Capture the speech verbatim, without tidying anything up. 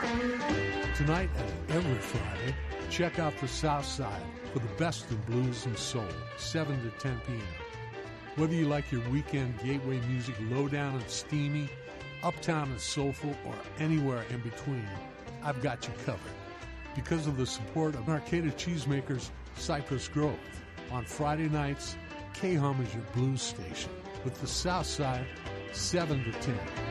Tonight and every Friday, check out the South Side for the best in blues and soul, seven to ten p.m. Whether you like your weekend gateway music low-down and steamy, uptown and soulful, or anywhere in between, I've got you covered. Because of the support of Arcata Cheesemakers Cypress Grove, on Friday nights, K-Hum is your blues station with the South Side, seven to ten.